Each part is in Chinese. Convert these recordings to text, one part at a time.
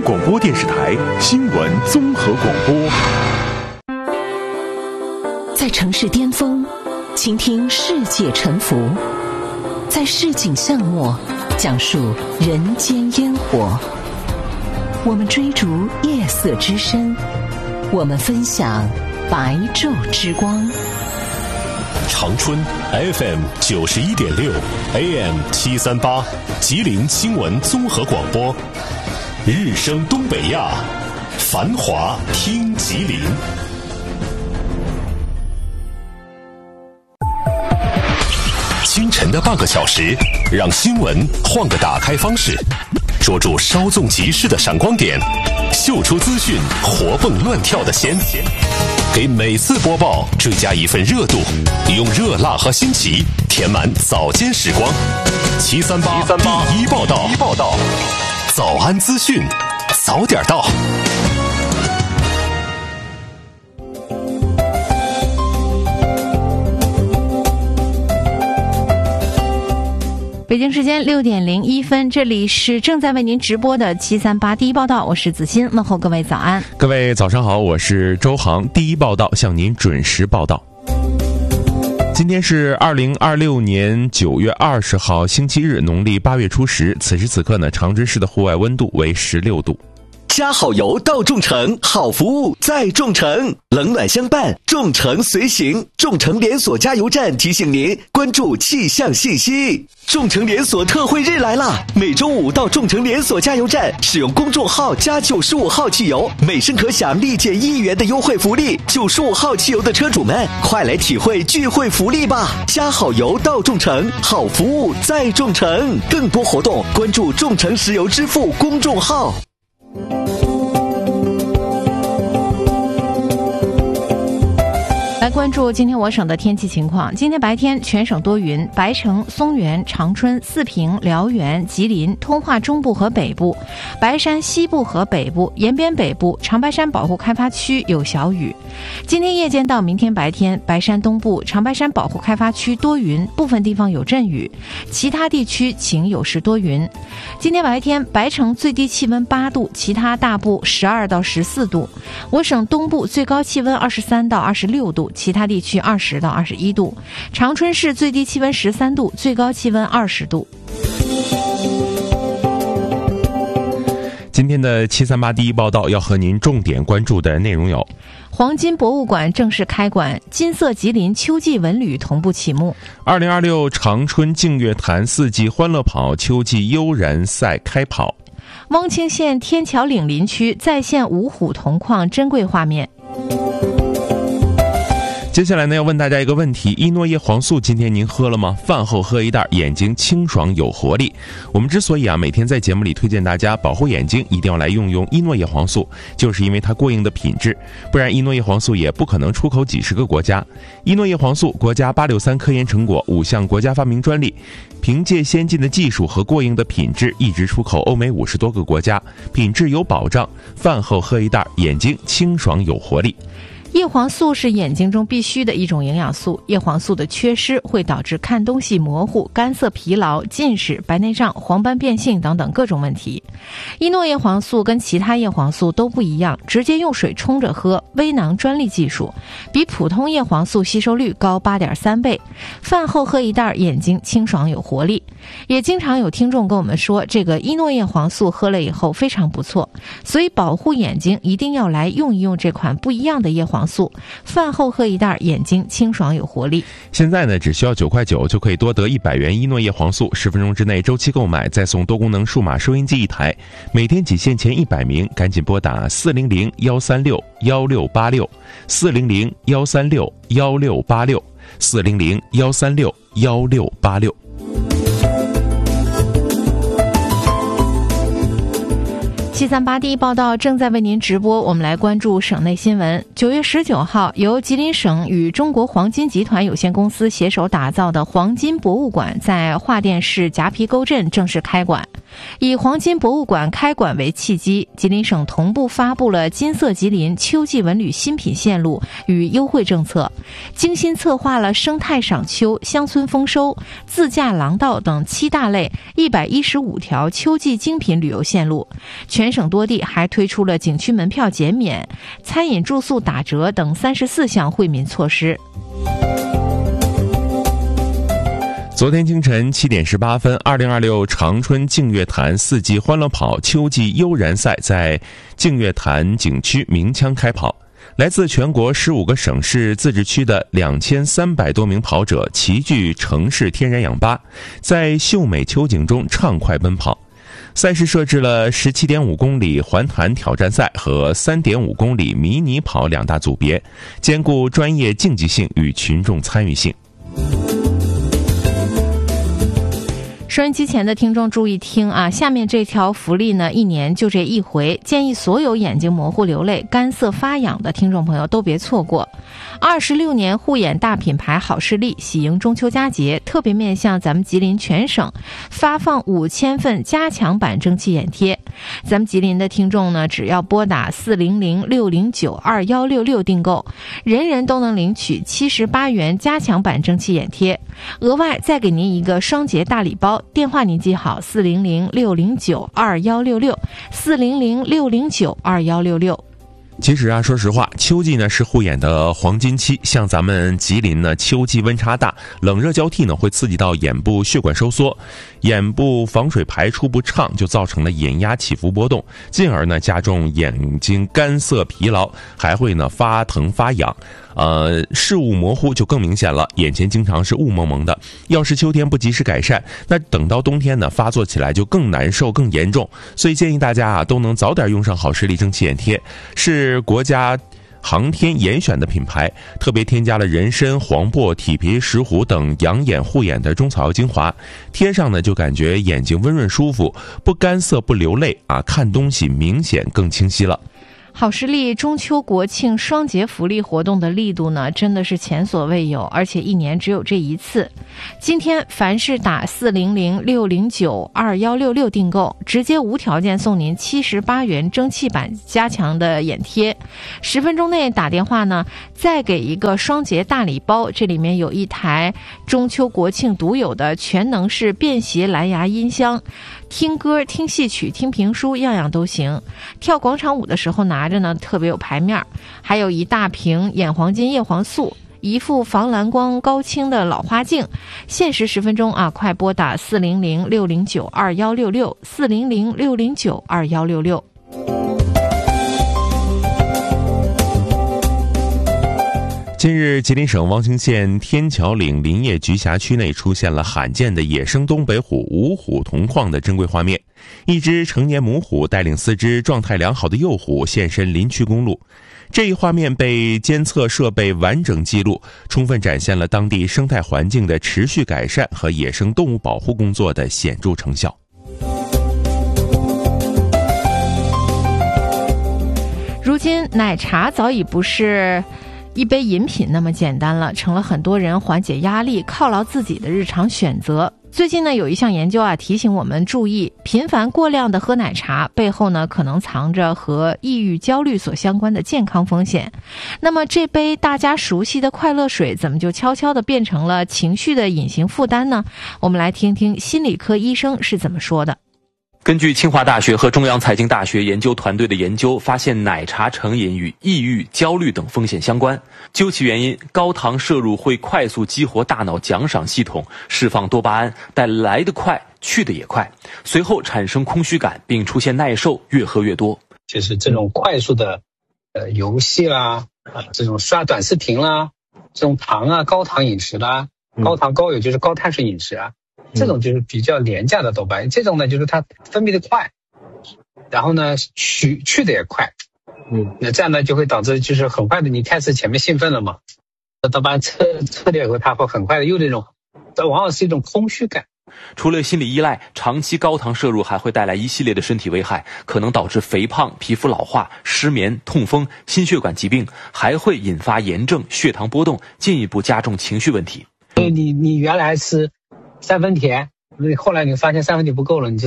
广播电视台新闻综合广播。 在城市巅峰，倾听世界沉浮；在市井巷陌，讲述人间烟火。我们追逐夜色之深，我们分享白昼之光。 长春 FM 91.6 AM 738吉林新闻综合广播，日升东北亚，繁华听吉林。清晨的半个小时，让新闻换个打开方式，捉住稍纵即逝的闪光点，嗅出资讯活蹦乱跳的鲜，给每次播报追加一份热度，用热辣和新奇填满早间时光。738第一报道，早安资讯，早点到。 北京时间6点01分，这里是正在为您直播的738第一报道，我是子欣，问候各位早安。 各位早上好，我是周航，第一报道向您准时报道。今天是2026年9月20号星期日，农历8月初10，此时此刻呢，长春市的户外温度为16度。 加好油到众诚，好服务在众诚，冷暖相伴，众诚随行。众诚连锁加油站提醒您关注气象信息。众诚连锁特惠日来啦！每周五到众诚连锁加油站使用公众号加95号汽油，每升可享立减1元的优惠福利。95号汽油的车主们，快来体会聚会福利吧！加好油到众诚，好服务在众诚。更多活动关注众诚石油支付公众号。 来关注今天我省的天气情况。今天白天全省多云，白城、松原、长春、四平、辽源、吉林、通化中部和北部、白山西部和北部、延边北部、长白山保护开发区有小雨。今天夜间到明天白天，白山东部、长白山保护开发区多云，部分地方有阵雨，其他地区晴有时多云。今天白天，白城最低气温8度，其他大部12到14度。我省东部最高气温23到26度，其他地区20到21度。长春市最低气温13度，最高气温20度。 今天的738第一报道要和您重点关注的内容有： 黄金博物馆正式开馆，金色吉林秋季文旅同步启幕。 2026长春净月潭4季欢乐跑秋季悠然赛开跑。 汪清县天桥岭林区再现五虎铜矿珍贵画面。 接下来呢，要问大家一个问题：依诺叶黄素今天您喝了吗？饭后喝一袋，眼睛清爽有活力。我们之所以每天在节目里推荐大家保护眼睛，一定要来用依诺叶黄素，就是因为它过硬的品质，不然依诺叶黄素也不可能出口几十个国家。依诺叶黄素国家863科研成果，5项国家发明专利，凭借先进的技术和过硬的品质，一直出口欧美50多个国家，品质有保障。饭后喝一袋，眼睛清爽有活力。 叶黄素是眼睛中必须的一种营养素，叶黄素的缺失会导致看东西模糊、干涩疲劳、近视、白内障、黄斑变性等等各种问题。依诺叶黄素跟其他叶黄素都不一样，直接用水冲着喝，微囊专利技术，比普通叶黄素吸收率高8.3倍。饭后喝一袋，眼睛清爽有活力。也经常有听众跟我们说，这个依诺叶黄素喝了以后非常不错，所以保护眼睛一定要来用一用这款不一样的叶黄素，饭后喝一袋，眼睛清爽有活力。 现在呢，只需要9块9就可以多得100元依诺叶黄素，10分钟之内周期购买，再送多功能数码收音机1台，每天仅限前100名，赶紧拨打400-136-1686，400-136-1686，400-136-1686。 738第一报道正在为您直播，我们来关注省内新闻。9月19号，由吉林省与中国黄金集团有限公司携手打造的黄金博物馆在桦甸市夹皮沟镇正式开馆。 以黄金博物馆开馆为契机，吉林省同步发布了金色吉林秋季文旅新品线路与优惠政策，精心策划了生态赏秋、乡村丰收、自驾廊道等7大类115条秋季精品旅游线路。全省多地还推出了景区门票减免、餐饮住宿打折等34项惠民措施。 昨天清晨7点18分，2026长春净月潭4季欢乐跑秋季悠然赛在净月潭景区鸣枪开跑。来自全国15个省市自治区的2300多名跑者齐聚城市天然氧吧，在秀美秋景中畅快奔跑。赛事设置了17.5公里环潭挑战赛和3.5公里迷你跑2大组别，兼顾专业竞技性与群众参与性。 收音机前的听众注意听啊，下面这条福利呢，1年就这一回，建议所有眼睛模糊流泪、干涩发痒的听众朋友都别错过。26年护眼大品牌好视力喜迎中秋佳节，特别面向咱们吉林全省发放5000份加强版蒸汽眼贴。咱们吉林的听众呢，只要拨打400-609-2166订购，人人都能领取78元加强版蒸汽眼贴，额外再给您一个双节大礼包。电话您记好400-609-2166，400-609-2166。 其实啊，说实话，秋季呢是护眼的黄金期。像咱们吉林呢，秋季温差大，冷热交替呢会刺激到眼部血管收缩，眼部防水排出不畅，就造成了眼压起伏波动，进而呢加重眼睛干涩疲劳，还会呢发疼发痒。视物模糊就更明显了，眼前经常是雾蒙蒙的。要是秋天不及时改善，那等到冬天呢，发作起来就更难受、更严重。所以建议大家啊，都能早点用上好视力蒸汽眼贴，是国家航天严选的品牌，特别添加了人参、黄柏、体皮、石斛等养眼护眼的中草药精华，贴上呢就感觉眼睛温润舒服，不干涩不流泪啊，看东西明显更清晰了。 好视力中秋国庆双节福利活动的力度呢，真的是前所未有，而且1年只有这一次。今天凡是打400-609-2166订购，直接无条件送您78元蒸汽版加强的眼贴。10分钟内打电话呢，再给一个双节大礼包，这里面有一台中秋国庆独有的全能式便携蓝牙音箱，听歌、听戏曲、听评书，样样都行。跳广场舞的时候拿着呢，特别有排面。还有一大瓶眼黄金叶黄素，一副防蓝光高清的老花镜。限时10分钟啊，快拨打400-609-2166，400-609-2166。 近日，吉林省汪清县天桥岭林业局辖区内出现了罕见的野生东北虎五虎同框的珍贵画面。一只成年母虎带领4只状态良好的幼虎现身林区公路，这一画面被监测设备完整记录，充分展现了当地生态环境的持续改善和野生动物保护工作的显著成效。 如今，奶茶早已不是一杯饮品那么简单了，成了很多人缓解压力、犒劳自己的日常选择。最近呢，有一项研究啊，提醒我们注意，频繁过量的喝奶茶背后呢，可能藏着和抑郁、焦虑所相关的健康风险。那么这杯大家熟悉的快乐水，怎么就悄悄地变成了情绪的隐形负担呢？我们来听听心理科医生是怎么说的。 根据清华大学和中央财经大学研究团队的研究发现，奶茶成瘾与抑郁、焦虑等风险相关。究其原因，高糖摄入会快速激活大脑奖赏系统，释放多巴胺，但来得快，去得也快，随后产生空虚感，并出现耐受，越喝越多。 就是这种快速的游戏啦，这种刷短视频啦，这种糖啊高糖饮食啦，高糖高油就是高碳水饮食啊。这种就是比较廉价的多巴胺，这种呢就是它分泌的快，然后呢去的也快，那这样呢就会导致就是很快的，你开始前面兴奋了嘛，多巴胺撤掉以后，它会很快的又这种，往往是一种空虚感。 除了心理依赖，长期高糖摄入还会带来一系列的身体危害，可能导致肥胖、皮肤老化、失眠、痛风、心血管疾病，还会引发炎症、血糖波动，进一步加重情绪问题。 你原来是3分甜，后来你发现3分甜不够了，你就是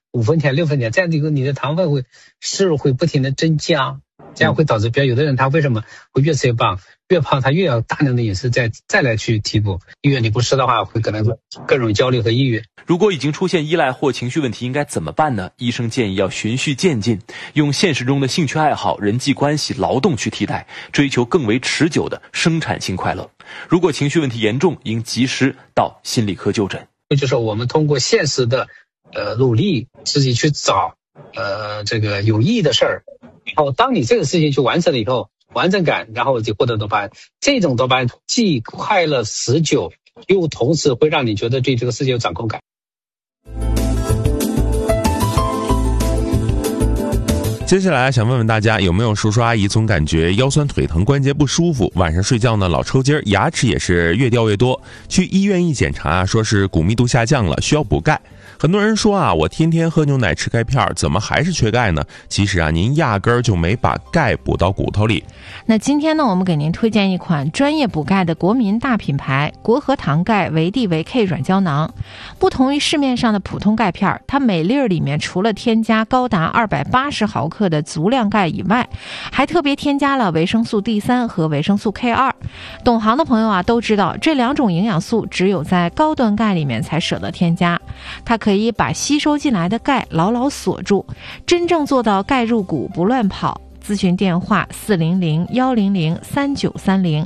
5分甜6分甜，这样你的糖分摄入会不停的增加，这样会导致有的人他为什么会越吃越胖，越胖他越要大量的饮食再来去提补，因为你不吃的话会可能更容易焦虑和抑郁。 如果已经出现依赖或情绪问题，应该怎么办呢？医生建议要循序渐进，用现实中的兴趣爱好、人际关系、劳动去替代，追求更为持久的生产性快乐。如果情绪问题严重，应及时到心理科就诊。 就是我们通过现实的努力，自己去找这个有意义的事儿，然后当你这个事情去完成了以后，完整感，然后就获得多巴胺。这种多巴胺既快乐持久，又同时会让你觉得对这个世界有掌控感。 接下来想问问大家，有没有叔叔阿姨总感觉腰酸腿疼、关节不舒服，晚上睡觉呢老抽筋，牙齿也是越掉越多，去医院一检查说是骨密度下降了，需要补钙。很多人说啊，我天天喝牛奶吃钙片，怎么还是缺钙呢？其实啊，您压根儿就没把钙补到骨头里。 那今天呢，我们给您推荐一款专业补钙的国民大品牌国和堂钙维 D 维 K 软胶囊。不同于市面上的普通钙片，它每粒里面除了添加高达280毫克的足量钙以外，还特别添加了维生素 D3 和维生素 K2。懂行的朋友啊都知道，这2种营养素只有在高端钙里面才舍得添加，它可以把吸收进来的钙牢牢锁住，真正做到钙入骨不乱跑。咨询电话400-100-3930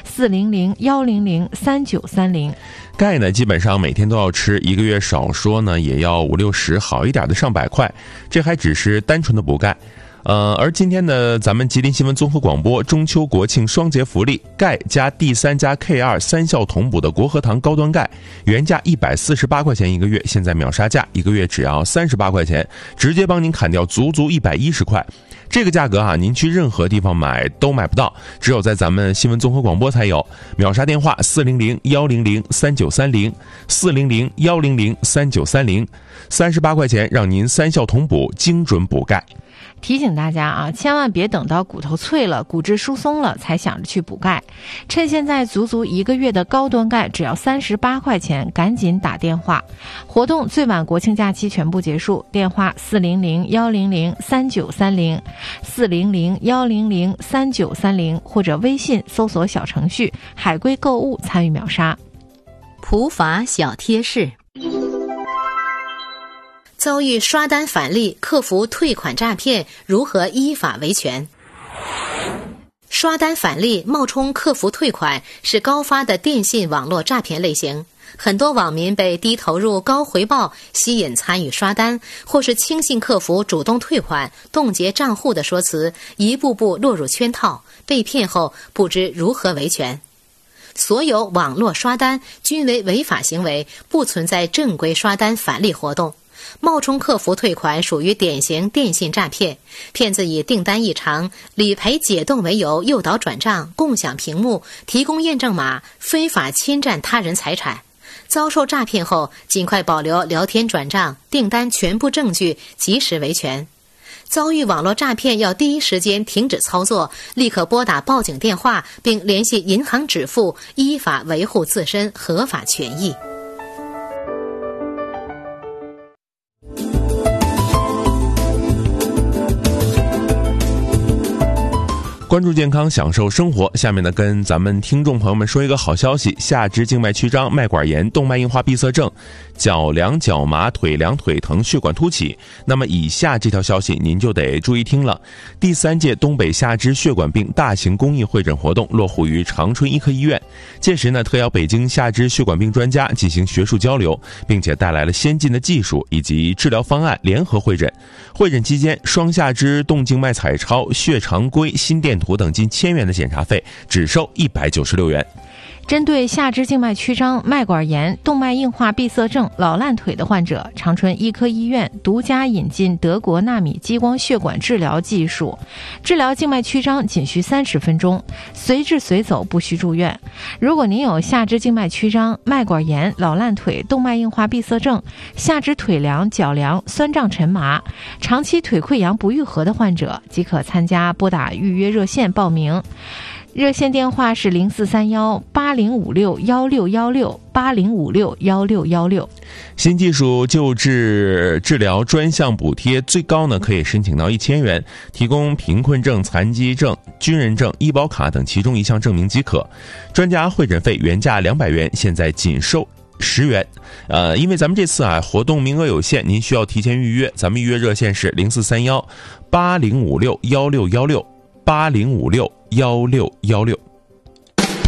400-100-3930。 钙呢，基本上每天都要吃，1个月少说呢也要50-60，好一点的上百块，这还只是单纯的补钙。而今天呢，咱们吉林新闻综合广播中秋国庆双节福利，钙加 D3 加 K2 3效同补的国和堂高端钙，原价148块钱1个月，现在秒杀价，1个月只要38块钱，直接帮您砍掉足110块。这个价格啊，您去任何地方买都买不到，只有在咱们新闻综合广播才有。秒杀电话400-100-3930 400-100-3930， 38块钱让您3效同补，精准补钙。 提醒大家啊，千万别等到骨头脆了、骨质疏松了才想着去补钙，趁现在足1个月的高端钙只要38块钱，赶紧打电话。活动最晚国庆假期全部结束，电话400-100-3930 400-100-3930，或者微信搜索小程序海龟购物参与秒杀。 普法小贴士。遭遇刷单返利，克服退款诈骗，如何依法维权？刷单返利、冒充客服退款是高发的电信网络诈骗类型。很多网民被低投入高回报吸引参与刷单，或是轻信客服主动退款、冻结账户的说辞，一步步落入圈套，被骗后不知如何维权。所有网络刷单均为违法行为，不存在正规刷单返利活动。冒充客服退款属于典型电信诈骗，骗子以订单异常、理赔解冻为由诱导转账、共享屏幕、提供验证码，非法侵占他人财产。遭受诈骗后，尽快保留聊天转账、订单全部证据，及时维权。遭遇网络诈骗要第一时间停止操作，立刻拨打报警电话，并联系银行止付，依法维护自身合法权益。 关注健康，享受生活。下面呢，跟咱们听众朋友们说一个好消息：下肢静脉曲张、脉管炎、动脉硬化闭塞症、脚凉脚麻、腿凉腿疼、血管凸起。那么以下这条消息您就得注意听了。第3届东北下肢血管病大型公益会诊活动落户于长春医科医院，届时呢，特邀北京下肢血管病专家进行学术交流，并且带来了先进的技术以及治疗方案联合会诊。会诊期间，双下肢动静脉彩超、血常规、心电图等近1000元的检查费，只收196元。 针对下肢静脉曲张、脉管炎、动脉硬化闭塞症、老烂腿的患者，长春医科医院独家引进德国纳米激光血管治疗技术，治疗静脉曲张仅需30分钟，随治随走，不需住院。如果您有下肢静脉曲张、脉管炎、老烂腿、动脉硬化闭塞症、下肢腿凉、脚凉、酸胀沉麻、长期腿溃疡不愈合的患者，即可参加拨打预约热线报名。热线电话是043180561616 80561616。 新技术救治治疗专项补贴最高呢可以申请到1000元，提供贫困证、残疾证、军人证、医保卡等其中一项证明即可。专家会诊费原价200元，现在仅收10元。因为咱们这次活动名额有限，您需要提前预约。咱们预约热线是043180561616，80561616。